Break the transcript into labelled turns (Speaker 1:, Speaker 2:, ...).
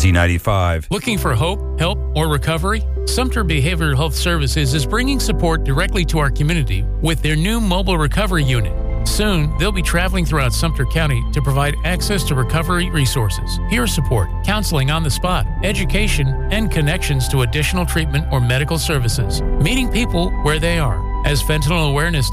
Speaker 1: 1995.
Speaker 2: Looking for hope, help, or recovery? Sumter Behavioral Health Services is bringing support directly to our community with their new mobile recovery unit. Soon, they'll be traveling throughout Sumter County to provide access to recovery resources, peer support, counseling on the spot, education, and connections to additional treatment or medical services, meeting people where they are. As fentanyl awareness